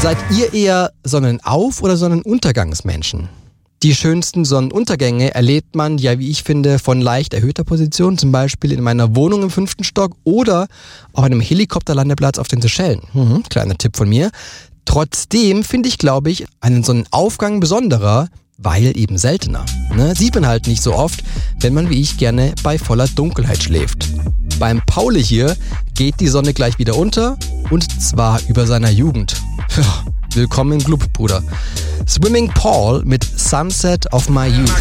Seid ihr eher Sonnenauf- oder Sonnenuntergangsmenschen? Die schönsten Sonnenuntergänge erlebt man ja, wie ich finde, von leicht erhöhter Position, zum Beispiel in meiner Wohnung im 5. Stock oder auf einem Helikopterlandeplatz auf den Seychellen. Kleiner Tipp von mir. Trotzdem finde ich, glaube ich, einen Sonnenaufgang besonderer, weil eben seltener. Sieht man halt nicht so oft, wenn man wie ich gerne bei voller Dunkelheit schläft. Beim Pauli hier geht die Sonne gleich wieder unter und zwar über seiner Jugend. Ja, willkommen im Club, Bruder. Swimming Paul mit Sunset of My Youth.